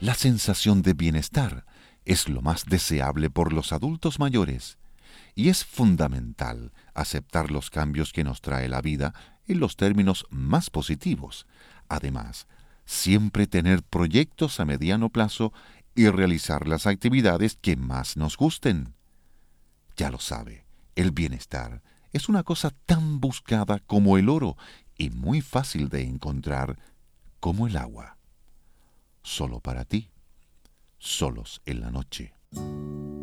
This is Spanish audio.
La sensación de bienestar es lo más deseable por los adultos mayores y es fundamental aceptar los cambios que nos trae la vida en los términos más positivos. Además, siempre tener proyectos a mediano plazo y realizar las actividades que más nos gusten. Ya lo sabe, el bienestar es una cosa tan buscada como el oro y muy fácil de encontrar como el agua. Solo para ti, solos en la noche.